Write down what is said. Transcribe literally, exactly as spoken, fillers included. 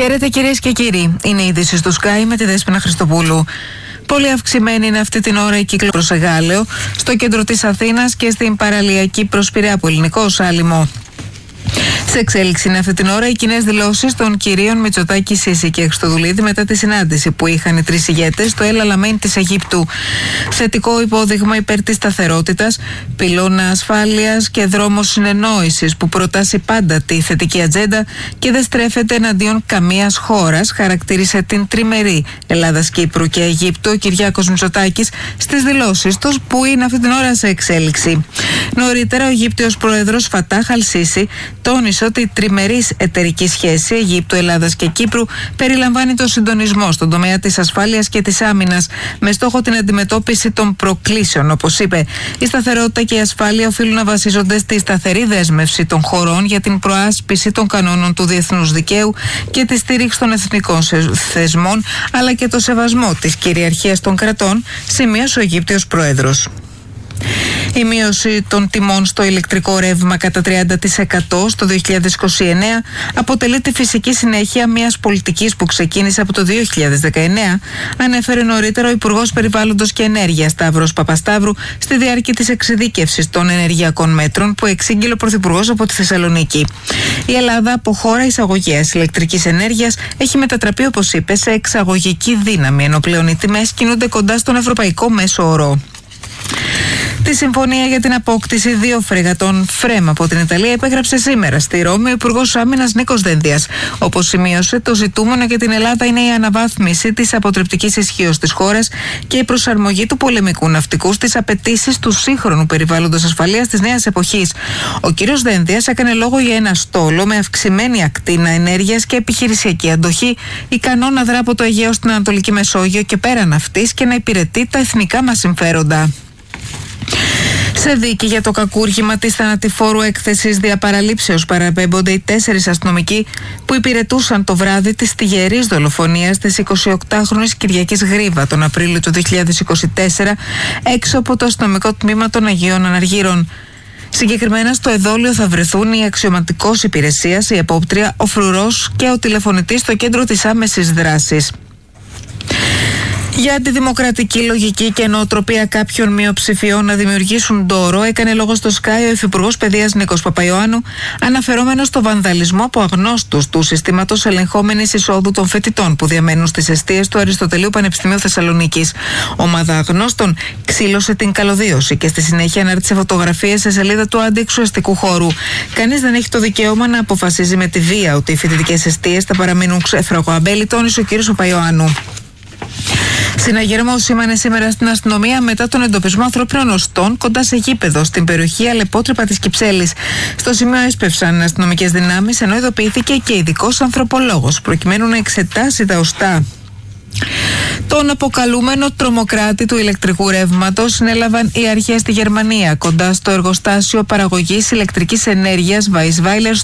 Χαίρετε κυρίες και κύριοι. Είναι η είδηση του Sky με τη Δέσποινα Χριστοπούλου. Πολύ αυξημένη είναι αυτή την ώρα η κύκλο προς Εγάλεο, στο κέντρο της Αθήνας και στην παραλιακή προς Πειραιά από ελληνικό Σάλιμο. Σε εξέλιξη είναι αυτή την ώρα οι κοινές δηλώσεις των κυρίων Μητσοτάκη, Σίση και Χριστοδουλίδη μετά τη συνάντηση που είχαν οι τρεις ηγέτες στο Ελ Αλαμέιν της Αιγύπτου. Θετικό υπόδειγμα υπέρ της σταθερότητας, πυλώνα ασφάλειας και δρόμος συνεννόησης που προτάσει πάντα τη θετική ατζέντα και δεν στρέφεται εναντίον καμίας χώρας, χαρακτήρισε την τριμερή Ελλάδας, Κύπρου και Αιγύπτου ο Κυριάκος Μητσοτάκης στις δηλώσεις τους που είναι αυτή την ώρα σε εξέλιξη. Νωρίτερα ο Αιγύπτιος πρόεδρος Φατάχ Αλ-Σίση τόνισε ότι η τριμερής εταιρική σχέση Αιγύπτου, Ελλάδας και Κύπρου περιλαμβάνει το συντονισμό στον τομέα της ασφάλειας και της άμυνας με στόχο την αντιμετώπιση των προκλήσεων. Όπως είπε, η σταθερότητα και η ασφάλεια οφείλουν να βασίζονται στη σταθερή δέσμευση των χωρών για την προάσπιση των κανόνων του διεθνούς δικαίου και τη στήριξη των εθνικών θεσμών, αλλά και το σεβασμό της κυριαρχίας των κρατών, σημείωσε ο Αιγύπτιος πρόεδρος. Η μείωση των τιμών στο ηλεκτρικό ρεύμα κατά τριάντα τοις εκατό στο δύο χιλιάδες είκοσι εννέα αποτελεί τη φυσική συνέχεια μιας πολιτικής που ξεκίνησε από το δύο χιλιάδες δεκαεννέα, ανέφερε νωρίτερα ο Υπουργός Περιβάλλοντος και Ενέργειας Σταύρος Παπασταύρου στη διάρκεια της εξειδίκευσης των ενεργειακών μέτρων που εξήγηλε ο Πρωθυπουργός από τη Θεσσαλονίκη. Η Ελλάδα από χώρα εισαγωγέας ηλεκτρικής ενέργειας έχει μετατραπεί, όπως είπε, σε εξαγωγική δύναμη, ενώ πλέον οι τιμές κινούνται κοντά στον ευρωπαϊκό μέσο όρο. Τη συμφωνία για την απόκτηση δύο φρεγατών Φρέμ από την Ιταλία επέγραψε σήμερα στη Ρώμη ο Υπουργός Άμυνας Νίκος Δένδιας. Όπως σημείωσε, το ζητούμενο για την Ελλάδα είναι η αναβάθμιση της αποτρεπτικής ισχύως της χώρας και η προσαρμογή του πολεμικού ναυτικού στις απαιτήσεις του σύγχρονου περιβάλλοντος ασφαλείας της νέας εποχής. Ο κ. Δένδιας έκανε λόγο για ένα στόλο με αυξημένη ακτίνα ενέργειας και επιχειρησιακή αντοχή, ικανό να δρά από το Αιγαίο στην Ανατολική Μεσόγειο και πέραν αυτής και να υπηρετεί τα εθνικά μας συμφέροντα. Σε δίκη για το κακούργημα της θανατηφόρου έκθεσης διαπαραλήψεως παραπέμπονται οι τέσσερις αστυνομικοί που υπηρετούσαν το βράδυ της τυγερής δολοφονίας της εικοσιοκτάχρονης Κυριακής Γρίβα τον Απρίλιο του δύο χιλιάδες είκοσι τέσσερα έξω από το αστυνομικό τμήμα των Αγίων Αναργύρων. Συγκεκριμένα στο εδόλιο θα βρεθούν η αξιωματικός υπηρεσίας, η επόπτρια, ο φρουρός και ο τηλεφωνητής στο κέντρο της άμεσης δράσης. Για τη δημοκρατική λογική και νοοτροπία κάποιων μειοψηφιών να δημιουργήσουν ντόρο, έκανε λόγο στο Sky ο Υφυπουργός Παιδείας Νίκος Παπαϊωάννου, αναφερόμενος στο βανδαλισμό από αγνώστους του συστήματος ελεγχόμενης εισόδου των φοιτητών που διαμένουν στις εστίες του Αριστοτελείου Πανεπιστημίου Θεσσαλονίκης. Ομάδα αγνώστων ξύλωσε την καλωδίωση και στη συνέχεια ανάρτησε φωτογραφίες σε σελίδα του αντιεξουσιαστικού χώρου. Κανείς δεν έχει το δικαίωμα να αποφασίζει με τη βία ότι οι φοιτητικές εστίες θα παραμείνουν ξέφραγο αμπέλι, τόνισε ο κ. Παπαϊωάννου. Συναγερμό σήμανε σήμερα στην αστυνομία μετά τον εντοπισμό ανθρώπινων οστών κοντά σε γήπεδο στην περιοχή Αλεπότρυπα της Κυψέλης. Στο σημείο έσπευσαν αστυνομικές δυνάμεις, ενώ ειδοποιήθηκε και ειδικός ανθρωπολόγος προκειμένου να εξετάσει τα οστά. Τον αποκαλούμενο τρομοκράτη του ηλεκτρικού ρεύματος συνέλαβαν οι αρχές στη Γερμανία κοντά στο εργοστάσιο παραγωγής ηλεκτρικής ενέργειας Weisweiler